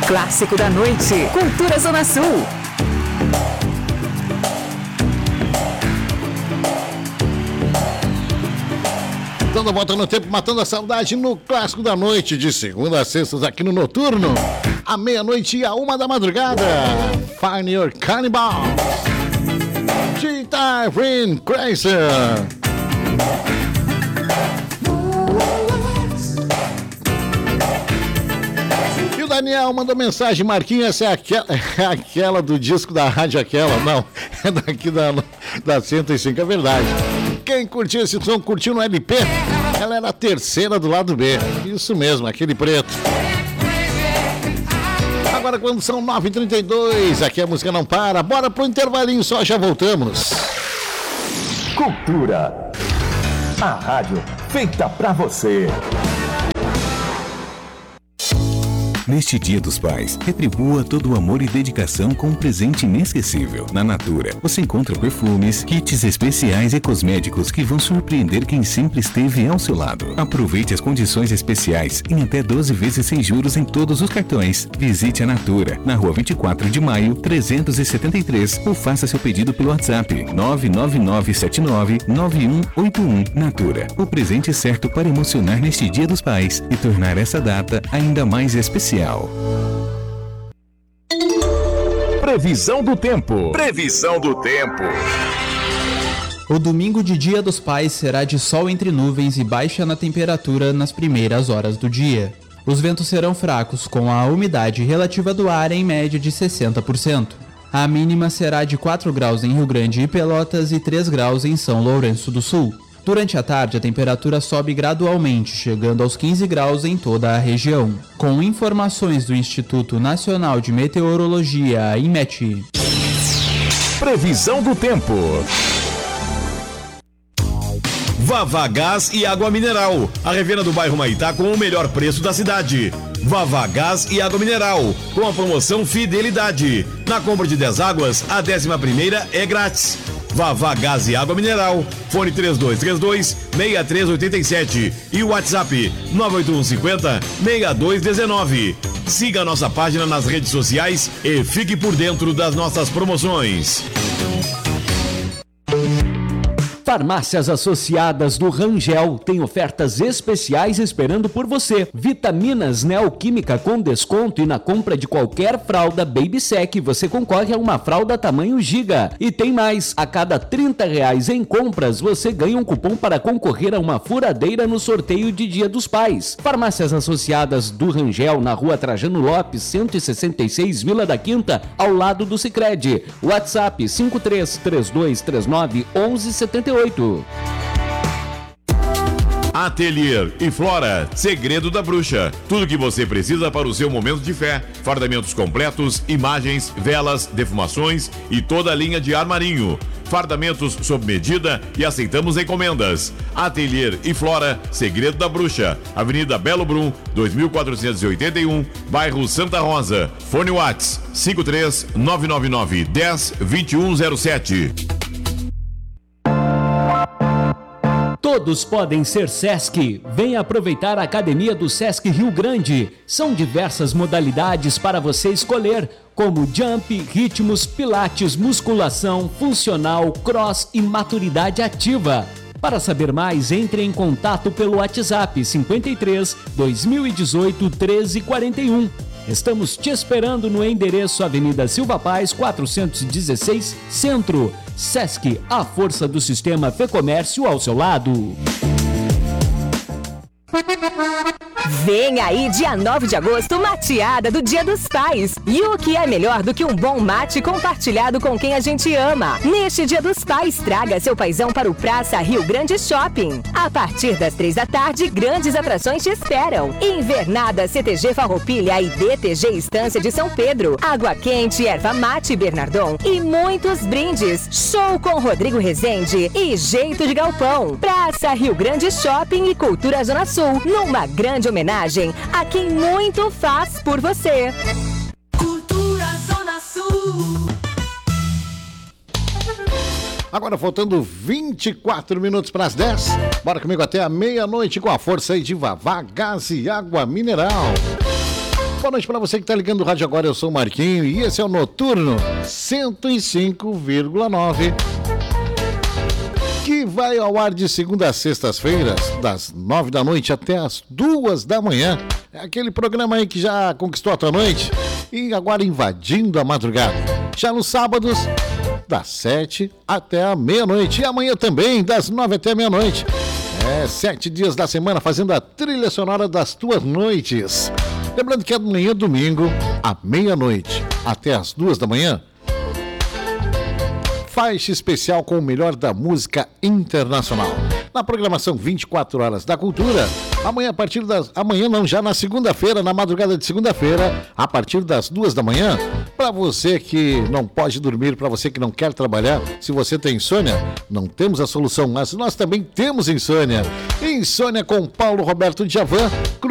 clássico da noite. Cultura Zona Sul. Dando a volta no tempo, matando a saudade no clássico da noite, de segunda a sexta aqui no Noturno, à meia-noite e à 1 da madrugada. Find Your Cannibal, Cheetah Friend Crazer. E o Daniel mandou mensagem: Marquinhos, essa é aquela do disco da rádio, aquela? Não, é daqui da 105, é verdade. Quem curtiu esse som, curtiu no LP, ela era a terceira do lado B. Isso mesmo, aquele preto. Agora quando são 9h32, aqui a música não para. Bora pro intervalinho só, já voltamos. Cultura. A rádio feita pra você. Neste Dia dos Pais, retribua todo o amor e dedicação com um presente inesquecível. Na Natura, você encontra perfumes, kits especiais e cosméticos que vão surpreender quem sempre esteve ao seu lado. Aproveite as condições especiais em até 12 vezes sem juros em todos os cartões. Visite a Natura, na Rua 24 de Maio, 373, ou faça seu pedido pelo WhatsApp 999799181. Natura, o presente certo para emocionar neste Dia dos Pais e tornar essa data ainda mais especial. Previsão do tempo. Previsão do tempo. O domingo de Dia dos Pais será de sol entre nuvens e baixa na temperatura nas primeiras horas do dia. Os ventos serão fracos, com a umidade relativa do ar em média de 60%. A mínima será de 4 graus em Rio Grande e Pelotas e 3 graus em São Lourenço do Sul. Durante a tarde, a temperatura sobe gradualmente, chegando aos 15 graus em toda a região. Com informações do Instituto Nacional de Meteorologia, INMET. Previsão do tempo. Vavá Gás e Água Mineral, a revenda do bairro Maitá com o melhor preço da cidade. Vavá Gás e Água Mineral, com a promoção Fidelidade. Na compra de 10 águas, a 11ª é grátis. Vavá Gás e Água Mineral, fone 3232-6387 e o WhatsApp 98150-6219. Siga a nossa página nas redes sociais e fique por dentro das nossas promoções. Farmácias Associadas do Rangel tem ofertas especiais esperando por você. Vitaminas Neoquímica com desconto, e na compra de qualquer fralda Baby Sec você concorre a uma fralda tamanho giga. E tem mais, a cada R$30 em compras você ganha um cupom para concorrer a uma furadeira no sorteio de Dia dos Pais. Farmácias Associadas do Rangel, na Rua Trajano Lopes, 166, Vila da Quinta, ao lado do Sicredi. WhatsApp 5332391178. Atelier e Flora, segredo da bruxa. Tudo que você precisa para o seu momento de fé. Fardamentos completos, imagens, velas, defumações e toda a linha de armarinho. Fardamentos sob medida e aceitamos encomendas. Atelier e Flora, segredo da bruxa. Avenida Belo Brum, 2481, bairro Santa Rosa. Fone Whats 53999102107. Todos podem ser Sesc. Venha aproveitar a Academia do Sesc Rio Grande. São diversas modalidades para você escolher, como jump, ritmos, pilates, musculação, funcional, cross e maturidade ativa. Para saber mais, entre em contato pelo WhatsApp 53 2018 1341. Estamos te esperando no endereço Avenida Silva Paz, 416, Centro. Sesc, a força do sistema Fê Comércio ao seu lado. Vem aí, dia 9 de agosto, mateada do Dia dos Pais. E o que é melhor do que um bom mate compartilhado com quem a gente ama? Neste Dia dos Pais, traga seu paizão para o Praça Rio Grande Shopping. A partir das 3 da tarde, grandes atrações te esperam. Invernada CTG Farroupilha e DTG Estância de São Pedro. Água quente, erva mate Bernardon e muitos brindes. Show com Rodrigo Rezende e Jeito de Galpão. Praça Rio Grande Shopping e Cultura Zona Sul, numa grande homenagem a quem muito faz por você. Cultura Zona Sul. Agora faltando 24 minutos para as 10. Bora comigo até a meia-noite com a força aí de Vavá Gás e Água Mineral. Boa noite para você que tá ligando o rádio agora, eu sou o Marquinho e esse é o Noturno 105,9, que vai ao ar de segunda a sextas-feiras, das 9 da noite até as 2 da manhã. É aquele programa aí que já conquistou a tua noite e agora invadindo a madrugada. Já nos sábados, das 7 até a meia-noite e amanhã também, das 9 até a meia-noite. 7 dias da semana fazendo a trilha sonora das tuas noites. Lembrando que amanhã, domingo, à meia-noite até as 2 da manhã, faixa especial com o melhor da música internacional. Na programação 24 horas da cultura, amanhã já na segunda-feira, na madrugada de segunda-feira, a partir das 2 da manhã, para você que não pode dormir, para você que não quer trabalhar, se você tem insônia, não temos a solução, mas nós também temos insônia. Insônia com Paulo Roberto Djavan,